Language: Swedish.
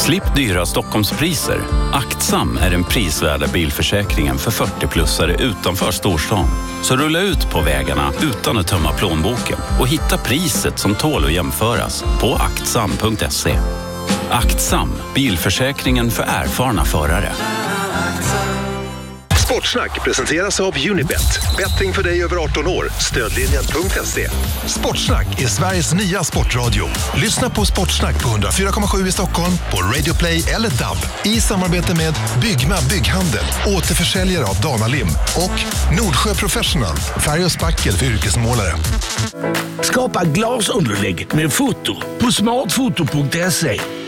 Slipp dyra Stockholmspriser. Aktsam är den prisvärda bilförsäkringen för 40-plussare utanför storstan. Så rulla ut på vägarna utan att tömma plånboken och hitta priset som tål att jämföras på aktsam.se. Aktsam, bilförsäkringen för erfarna förare. Sportsnack presenteras av Unibet. Betting för dig över 18 år. Stödlinjen.se. Sportsnack är Sveriges nya sportradio. Lyssna på Sportsnack på 104,7 i Stockholm, på Radio Play eller DAB. I samarbete med Byggma Bygghandel, återförsäljare av Danalim och Nordsjö Professional, färg och spackel för yrkesmålare. Skapa glasunderlägg med foto på smartfoto.se.